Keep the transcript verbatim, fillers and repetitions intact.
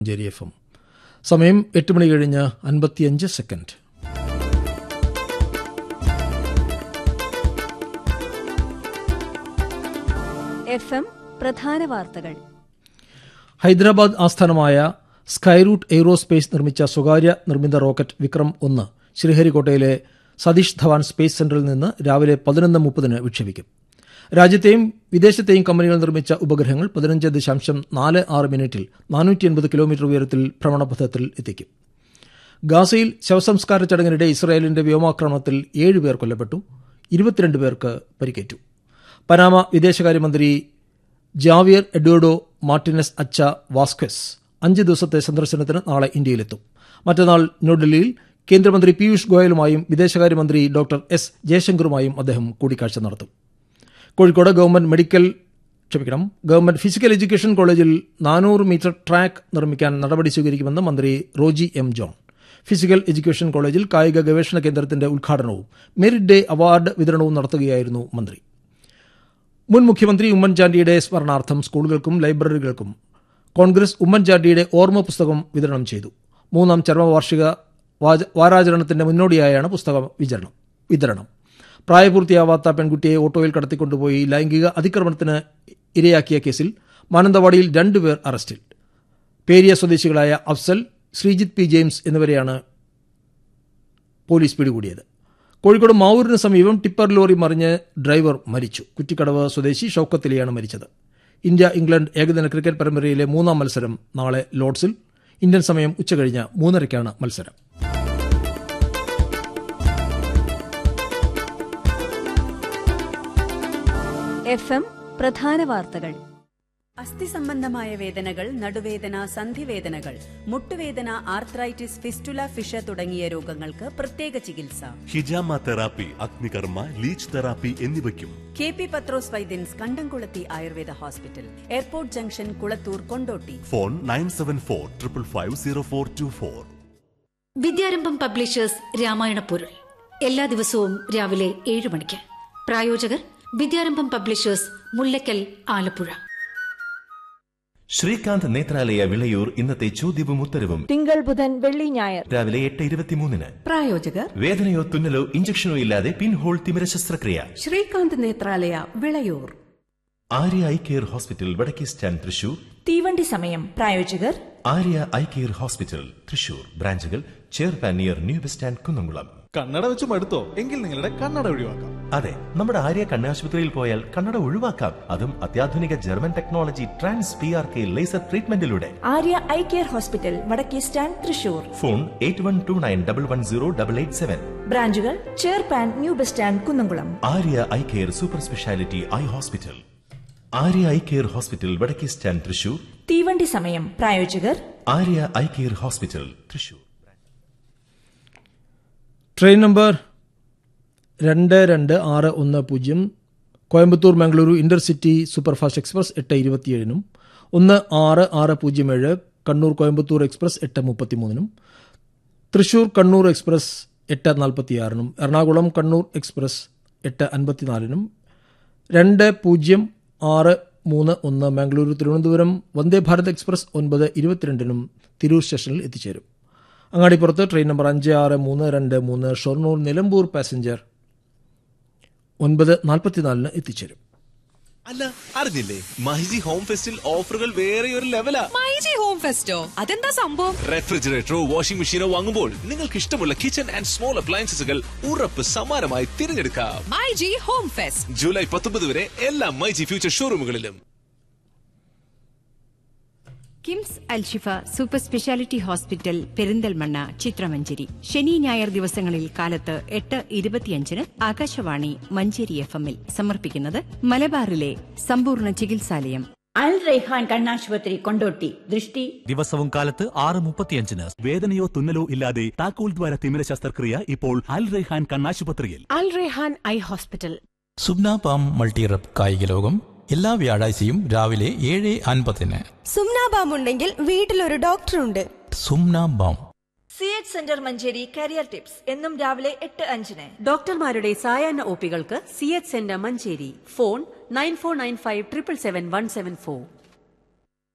Manjeri F M. സമയം എട്ട് മണി കഴിഞ്ഞ് അൻപത്തിയഞ്ച് സെക്കൻഡ്. എഫ് എം പ്രധാന വാർത്തകൾ. ഹൈദരാബാദ് ആസ്ഥാനമായ സ്കൈറൂട്ട് എയ്റോസ്പേസ് നിർമ്മിച്ച സ്വകാര്യ നിർമ്മിത റോക്കറ്റ് വിക്രം ഒന്ന് ശ്രീഹരിക്കോട്ടയിലെ സതീഷ് ധവാൻ സ്പേസ് സെന്ററിൽ നിന്ന് രാവിലെ പതിനൊന്ന് മുപ്പതിന് വിക്ഷേപിക്കും. രാജ്യത്തെയും വിദേശത്തെയും കമ്പനികൾ നിർമ്മിച്ച ഉപഗ്രഹങ്ങൾ പതിനഞ്ച് ദശാംശം നാല് ആറ് മിനിറ്റിൽ നാനൂറ്റി എൺപത് കിലോമീറ്റർ ഉയരത്തിൽ ഭ്രമണപഥത്തിൽ എത്തിക്കും. ഗാസയിൽ ശവസംസ്കാര ചടങ്ങിനിടെ ഇസ്രായേലിന്റെ വ്യോമാക്രമണത്തിൽ ഏഴുപേർ കൊല്ലപ്പെട്ടു, ഇരുപത്തിരണ്ട് പേർക്ക് പരിക്കേറ്റു. പനാമ വിദേശകാര്യമന്ത്രി ജാവിയർ എഡ്വേർഡോ മാർട്ടിനസ് അച്ച വാസ്ക്വസ് അഞ്ച് ദിവസത്തെ സന്ദർശനത്തിന് നാളെ ഇന്ത്യയിലെത്തും. മറ്റന്നാൾ ന്യൂഡൽഹിയിൽ കേന്ദ്രമന്ത്രി പീയൂഷ് ഗോയലുമായും വിദേശകാര്യമന്ത്രി ഡോക്ടർ എസ് ജയശങ്കറുമായും അദ്ദേഹം കൂടിക്കാഴ്ച നടത്തും. കോഴിക്കോട് ഗവൺമെന്റ് മെഡിക്കൽ ക്ഷമിക്കണം ഗവൺമെന്റ് ഫിസിക്കൽ എഡ്യൂക്കേഷൻ കോളേജിൽ നാനൂറ് മീറ്റർ ട്രാക്ക് നിർമ്മിക്കാൻ നടപടി സ്വീകരിക്കുമെന്ന് മന്ത്രി Roji M John. Physical education കോളേജിൽ കായിക ഗവേഷണ കേന്ദ്രത്തിന്റെ ഉദ്ഘാടനവും മെറിറ്റ് ഡേ അവാർഡ് വിതരണവും നടത്തുകയായിരുന്നു മന്ത്രി. മുൻ മുഖ്യമന്ത്രി ഉമ്മൻചാണ്ടിയുടെ സ്മരണാർത്ഥം സ്കൂളുകൾക്കും ലൈബ്രറികൾക്കും കോൺഗ്രസ് ഉമ്മൻചാണ്ടിയുടെ ഓർമ്മ പുസ്തകം വിതരണം ചെയ്തു. മൂന്നാം ചരമവാർഷിക വാരാചരണത്തിന്റെ മുന്നോടിയായാണ് പുസ്തകം വിതരണം. പ്രായപൂർത്തിയാവാത്ത പെൺകുട്ടിയെ ഓട്ടോയിൽ കടത്തിക്കൊണ്ടുപോയി ലൈംഗിക അതിക്രമണത്തിന് ഇരയാക്കിയ കേസിൽ മാനന്തവാടിയിൽ രണ്ടുപേർ അറസ്റ്റിൽ. പേരിയ സ്വദേശികളായ അഫ്സൽ, ശ്രീജിത്ത് പി ജെയിംസ് എന്നിവരെയാണ് പോലീസ് പിടികൂടിയത്. കോഴിക്കോട് മാവൂരിന് സമീപം ടിപ്പർ ലോറി മറിഞ്ഞ് ഡ്രൈവർ മരിച്ചു. കുറ്റിക്കടവ് സ്വദേശി ഷൌക്കത്തിലെയാണ് മരിച്ചത്. ഇന്ത്യ ഇംഗ്ലണ്ട് ഏകദിന ക്രിക്കറ്റ് പരമ്പരയിലെ മൂന്നാം മത്സരം നാളെ ലോർഡ്സിൽ. ഇന്ത്യൻ സമയം ഉച്ചകഴിഞ്ഞ് മൂന്നരയ്ക്കാണ് മത്സരം. എഫ് എം പ്രധാന വാർത്തകൾ. അസ്ഥി സംബന്ധമായ വേദനകൾ, നടുവേദന, സന്ധിവേദനകൾ, മുട്ടുവേദന, ആർത്രൈറ്റിസ്, ഫിസ്റ്റുല, ഫിഷ തുടങ്ങിയ രോഗങ്ങൾക്ക് പ്രത്യേക ചികിത്സ. ഹിജാമ തെറാപ്പി, അഗ്നികർമ്മ, ലീച്ച് തെറാപ്പി എന്നിവയ്ക്കും കെ പി പത്രോസ് വൈദ്യൻസ്, കണ്ടംകുളത്തി Ayurveda hospital, airport junction, Kulathur, Kondotty. Phone nine seven four triple five zero four to four. Vidyarambham publishers Ramayana പൊരുൾ എല്ലാ ദിവസവും രാവിലെ ഏഴ് മണിക്ക്. പ്രായോജകർ വിദ്യാരംഭം പബ്ലിഷേഴ്സ്, മുല്ലക്കൽ, ആലപ്പുഴ. ശ്രീകാന്ത് നേത്രാലയ വിളയൂർ ഇന്നത്തെ ചോദ്യവും ഉത്തരവും തിങ്കൾ, ബുധൻ, വെള്ളി, ഞായർ രാവിലെ എട്ട് ഇരുപത്തിമൂന്നിന്. പ്രായോജകർ വേദനയോ തുന്നലോ ഇഞ്ചക്ഷനോ ഇല്ലാതെ പിൻഹോൾ തിമിര ശസ്ത്രക്രിയ. Srikanth Nethralaya Vilayur. Arya eye care hospital, വടക്കേ സ്റ്റാൻഡ്, തൃശൂർ. തീവണ്ടി സമയം. പ്രായോജകർ Arya eye care hospital, Thrissur. ബ്രാഞ്ചുകൾ ചേർപ്പാൻ near new bus stand, Kunnamkulam. കണ്ണട വെച്ച് മടുത്തോ? എങ്കിൽ നിങ്ങളുടെ കണ്ണട ഒഴിവാക്കാം. അതെ, നമ്മുടെ ആര്യ കണ്ണാശുപത്രിയിൽ പോയാൽ കണ്ണട ഒഴിവാക്കാം. അതും അത്യാധുനിക German technology trans P R K laser ട്രീറ്റ്മെന്റിലൂടെ. Arya eye care hospital, വടക്കേ stand, Thrissur. Phone eight one two nine double one zero double eight seven. ബ്രാഞ്ചുകൾ ചേർപ്പാൻ, new bus stand, Kunnamkulam. Arya eye care super speciality eye hospital. Arya eye care hospital, വടക്കേ stand, Thrissur. തീവണ്ടി സമയം. പ്രായോജകർ Arya eye care hospital, Thrissur. Train number രണ്ട് രണ്ട് ആറ് ഒന്ന് പൂജ്യം Coimbatore Mangaluru intercity superfast express എട്ട് ഇരുപത്തിയേഴിനും ഒന്ന് ആറ് ആറ് പൂജ്യം ഏഴ് കണ്ണൂർ കോയമ്പത്തൂർ എക്സ്പ്രസ് എട്ട് മുപ്പത്തിമൂന്നിനും തൃശൂർ കണ്ണൂർ എക്സ്പ്രസ് എട്ട് നാൽപ്പത്തിയാറിനും എറണാകുളം കണ്ണൂർ എക്സ്പ്രസ് എട്ട് അൻപത്തിനാലിനും രണ്ട് പൂജ്യം ആറ് മൂന്ന് ഒന്ന് മംഗളൂരു തിരുവനന്തപുരം വന്ദേ ഭാരത് എക്സ്പ്രസ് ഒൻപത് ഇരുപത്തിരണ്ടിനും തിരൂർ സ്റ്റേഷനിൽ എത്തിച്ചേരും. അങ്ങാടിപ്പുറത്ത് ട്രെയിൻ നമ്പർ അഞ്ച് ആറ് മൂന്ന് രണ്ട് മൂന്ന് ഷൊർണൂർ നിലമ്പൂർ പാസഞ്ചർ ഒൻപത് നാൽപ്പത്തിനാലിന് എത്തിച്ചേരും. അല്ല, അറിഞ്ഞില്ലേ? മൈജി ഹോം ഫെസ്റ്റിൽ ഓഫറുകൾ വേറെ ഒരു ലെവലാ. മൈജി ഹോം ഫെസ്റ്റോ? അതെന്താ സംഭവം? റെഫ്രിജറേറ്ററോ വാഷിംഗ് മെഷീനോ വാങ്ങുമ്പോൾ നിങ്ങൾക്ക് ഇഷ്ടമുള്ള കിച്ചൺ ആൻഡ് സ്മോൾ അപ്ലയൻസസുകൾ ഉറപ്പ് സമ്മാനമായി തിരഞ്ഞെടുക്കാം. മൈജി ഹോം ഫെസ്റ്റ് ജൂലൈ പത്തൊമ്പത് വരെ എല്ലാ myG future ഷോറൂമുകളിലും. KIMS Alshifa super speciality hospital, Perinthalmanna, ചിത്രമഞ്ചേരി. ശനി ഞായർ ദിവസങ്ങളിൽ കാലത്ത് എട്ട് ഇരുപത്തിയഞ്ചിന് ആകാശവാണി മഞ്ചേരി എഫ് എമ്മിൽ സമർപ്പിക്കുന്നത് മലബാറിലെ സമ്പൂർണ്ണ ചികിത്സാലയം. അൽ റൈഹാൻ കണ്ണാശുപത്രി, കൊണ്ടോട്ടി. ദൃഷ്ടി ദിവസവും കാലത്ത് ആറ് മുപ്പത്തിയഞ്ചിന്. വേദനയോ തുന്നലോ ഇല്ലാതെ താക്കോൽ ദ്വാര തിമിര ശസ്ത്രക്രിയ ഇപ്പോൾ അൽ റൈഹാൻ കണ്ണാശുപത്രിയിൽ. അൽ റൈഹാൻ ഐ ഹോസ്പിറ്റൽ. സുബ്ന പാം മൾട്ടിറപ്പ് കായിക ലോകം എല്ലാ വ്യാഴാഴ്ചയും രാവിലെ ഏഴ് അൻപതിന്. സുംന ബാം ഉണ്ടെങ്കിൽ വീട്ടിലൊരു ഡോക്ടറുണ്ട്. സുംന balm. C H centre Manjeri career tips എന്നും രാവിലെ എട്ട് അഞ്ചിന്. ഡോക്ടർമാരുടെ സായാഹ്ന ഒപികൾക്ക് C H centre Manjeri. Phone nine four nine five triple seven one seven four.